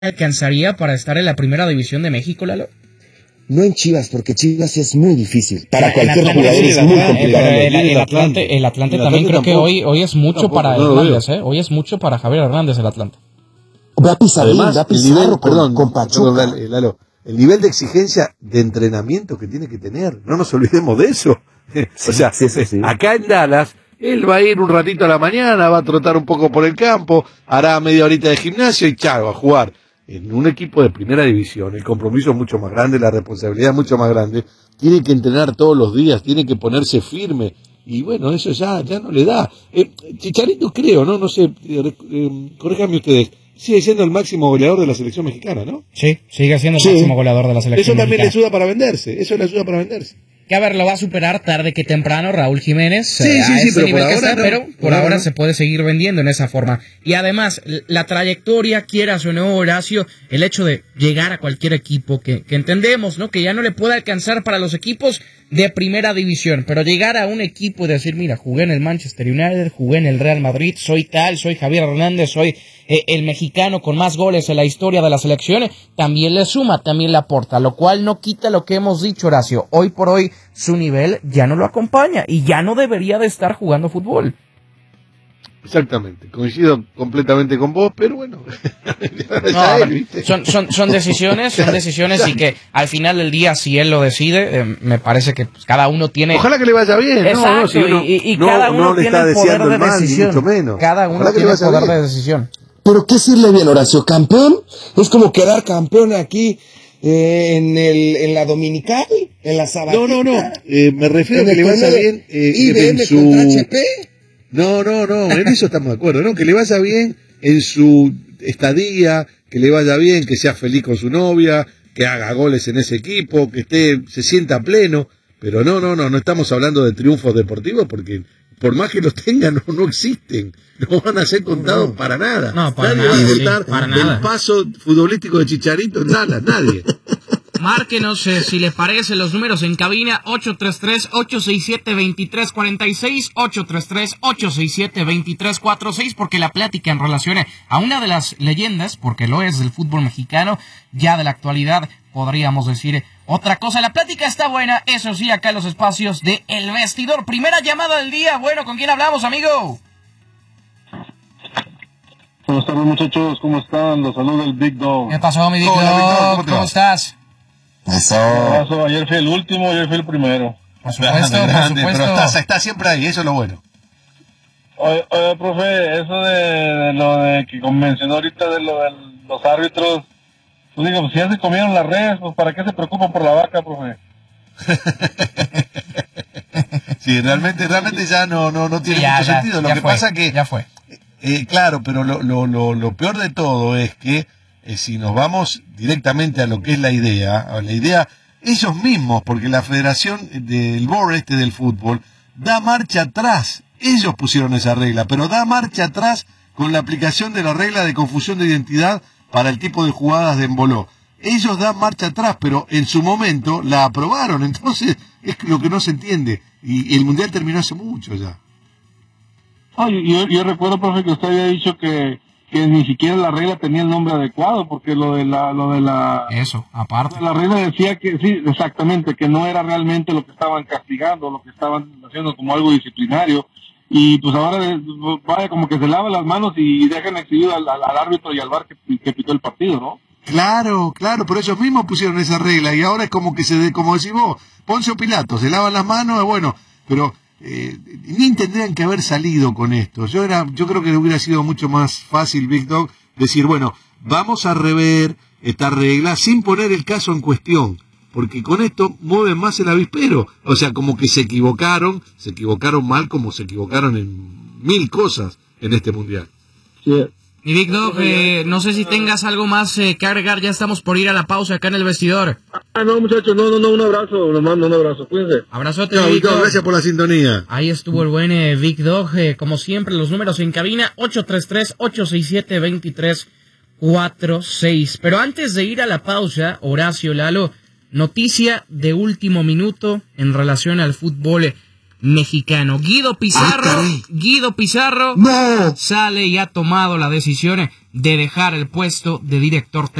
alcanzaría para estar en la primera división de México, Lalo? No en Chivas, porque Chivas es muy difícil. Para cualquier jugador es muy complicado. El Atlante también creo que hoy es mucho para Hernández, ¿eh? Hoy es mucho para Javier Hernández el Atlante. Va a Pizarro con Pachuca. Lalo, el nivel de exigencia de entrenamiento que tiene que tener, no nos olvidemos de eso. O sea, acá en Dallas, él va a ir un ratito a la mañana, va a trotar un poco por el campo, hará media horita de gimnasio y chao, a jugar. En un equipo de primera división, el compromiso es mucho más grande, la responsabilidad es mucho más grande, tiene que entrenar todos los días, tiene que ponerse firme, y bueno, eso ya no le da. Chicharito creo, no sé, corríjanme ustedes, sigue siendo el máximo goleador de la selección mexicana, ¿no? Sí, sigue siendo el máximo goleador de la selección mexicana. Eso también le ayuda para venderse, Que a ver, lo va a superar tarde que temprano Raúl Jiménez. Sí, pero por ahora se puede seguir vendiendo en esa forma. Y además, la trayectoria, quieras o no, Horacio, el hecho de llegar a cualquier equipo que entendemos, ¿no? Que ya no le puede alcanzar para los equipos de primera división, pero llegar a un equipo y decir, mira, jugué en el Manchester United, jugué en el Real Madrid, soy Javier Hernández, soy el mexicano con más goles en la historia de la selección, también le suma, también le aporta, lo cual no quita lo que hemos dicho, Horacio. Hoy por hoy su nivel ya no lo acompaña y ya no debería de estar jugando fútbol. Exactamente, coincido completamente con vos, pero bueno, son decisiones y que al final del día, si él lo decide, me parece que pues, cada uno tiene... Ojalá que le vaya bien. Exacto, si uno, y cada uno tiene el poder de decisión. Cada uno tiene el poder de decisión. Pero ¿qué decirle bien, Horacio? ¿Campeón? Es como quedar campeón aquí en la Dominical, en la Sabatita. No, me refiero a que le vaya bien IBM contra HP. No, en eso estamos de acuerdo, ¿no? Que le vaya bien en su estadía, que le vaya bien, que sea feliz con su novia, que haga goles en ese equipo, que se sienta pleno, pero no estamos hablando de triunfos deportivos porque por más que los tengan, no existen, no van a ser contados para nada. No, para nadie nada, va a contar para nada. El paso futbolístico de Chicharito en Dallas, nadie. Márquenos si les parece los números en cabina 833-867-2346, 833-867-2346, porque la plática en relación a una de las leyendas, porque lo es del fútbol mexicano, ya de la actualidad podríamos decir otra cosa. La plática está buena, eso sí, acá en los espacios de El Vestidor. Primera llamada del día, bueno, ¿con quién hablamos, amigo? Buenas tardes, muchachos, ¿cómo están? Los saluda el Big Dog. ¿Qué pasó, mi Big Dog? ¿Cómo estás? Eso. Ayer fui el último, ayer fui el primero. Por supuesto. Pero está siempre ahí, eso es lo bueno. Oye, profe, eso de lo de que mencionó ahorita de lo de los árbitros, pues digo, si ya se comieron las redes, pues ¿para qué se preocupan por la vaca, profe? Sí, realmente ya no tiene mucho sentido. Lo que pasa que ya fue. Claro, pero lo peor de todo es que si nos vamos directamente a lo que es la idea, ellos mismos, porque la federación del board del fútbol da marcha atrás. Ellos pusieron esa regla, pero da marcha atrás con la aplicación de la regla de confusión de identidad para el tipo de jugadas de emboló. Ellos dan marcha atrás, pero en su momento la aprobaron, entonces es lo que no se entiende. Y el Mundial terminó hace mucho ya. Yo recuerdo, profe, que usted había dicho que ni siquiera la regla tenía el nombre adecuado, porque lo de la eso, aparte. La regla decía que sí, exactamente, que no era realmente lo que estaban castigando, lo que estaban haciendo como algo disciplinario. Y pues ahora vaya como que se lavan las manos y dejan exhibido al árbitro y al VAR que pitó el partido, ¿no? Claro, pero ellos mismos pusieron esa regla y ahora es como que como decís vos, Poncio Pilato, se lavan las manos, bueno, pero ni tendrían que haber salido con esto. Yo creo que hubiera sido mucho más fácil, Big Dog, decir, bueno, vamos a rever esta regla sin poner el caso en cuestión, porque con esto mueven más el avispero. O sea, como que se equivocaron mal, como se equivocaron en 1000 cosas en este Mundial. Sí. Y Big Dog, no sé si tengas algo más que agregar, ya estamos por ir a la pausa acá en El Vestidor. No, muchachos, no, un abrazo, nos mando un abrazo, cuídense. Abrazote, Big Dog, gracias por la sintonía. Ahí estuvo el buen Big Dog, como siempre, los números en cabina, 833-867-2346. Pero antes de ir a la pausa, Horacio, Lalo, noticia de último minuto en relación al fútbol mexicano. Guido Pizarro no sale y ha tomado la decisión de dejar el puesto de director